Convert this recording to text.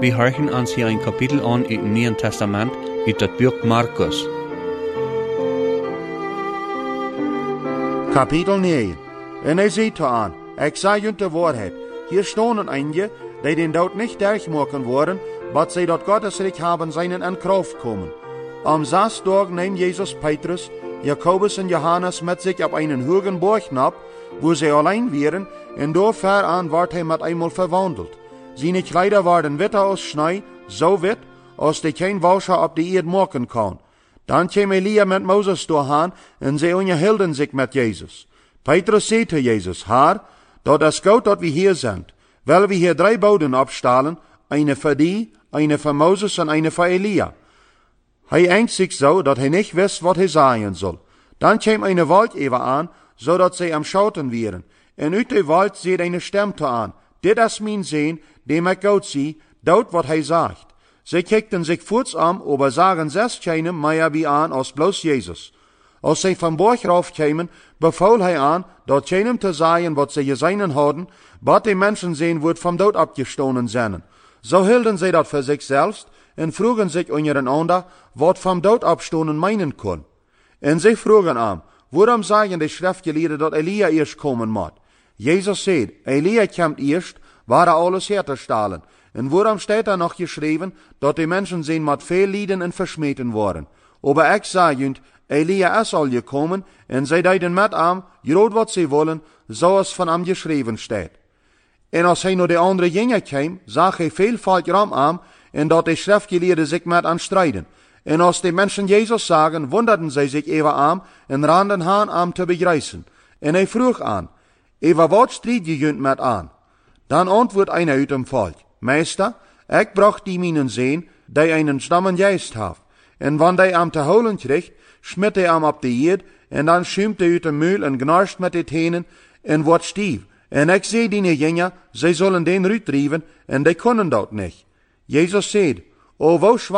Wir horchen uns hier ein Kapitel an im Neuen Testament uit het boek Markus. Kapitel 9. En hij zei te aan, ik zei jullie de waarheid. Hier staan een eindje, die den dood niet durchmaken worden, wat zij dat Gottesrijk hebben zijn in kracht komen. Am 6 dagen neemt Jezus Petrus, Jakobus en Johannes met zich op een hoge berg op, wo zij alleen waren, en daar ver aan werd hij met eenmaal verwandeld. Zijn kleider waren witter als sneeuw, zo wit, als die geen wascher op de eerd maken kan. Dan kwam Elia met Mozes doorheen, en zij onderhielden zich met Jezus. Petrus zei te Jezus, Heer, dat is goed dat we hier zijn. Wel we hier 3 boden opstalen, eine voor die, eine voor Mozes en eine voor Elia. Hij angst zich zo dat hij niet wist wat hij zeggen zal. Dan kwam een wolk even aan, zodat zij am schouten waren. En uit de wolk zet een stem te aan. Dit is mijn zoon, dem ik goed zie, doet wat hij zegt. Zij kijkten zich voorts aan, aber zagen 6 geen meer wie aan als bloos Jezus. Als zij van borg rauf kwamen, beval hij aan dat geen te zeggen wat zij gezien hadden, wat de mensen zien wordt van dood opgestonen zijn. Zo hielden zij dat voor zichzelf en vroegen zich ondereinander wat van dood opstonen meinen kon. En zij vroegen aan, waarom zeggen de schriftgeleerden dat Elia eerst komen moet? Jezus zei, Elia komt eerst, waar alles her te stellen. En waarom staat er nog geschreven dat de mensen zijn met veel lijden en versmeten worden? Aber ik zeg jullie, Elia is al gekomen en zij deden met hem, groot wat zij willen, zoals van hem geschreven staat. En als hij naar de andere gingen kwam, zag hij veel volk ram hem en dat de schriftgeleerden zich met hem strijden. En als de mensen Jezus zagen, wonderden zij zich even aan en renden aan hem te begrijzen. En hij vroeg aan, over wat strijd je jullie met aan? Dan antwoordt een uit hem volk, Meester, ik bracht die mijn zoon, die een stammen geest heeft. En wanneer hij hem te holen kreeg, smitte hij hem op de eerd, en dan schuimt hij uit de muil en knarst met de tenen en wordt stief. En ik zei die gingen, zij zullen den eruit drijven, en die konden dat niet. Jezus zei, o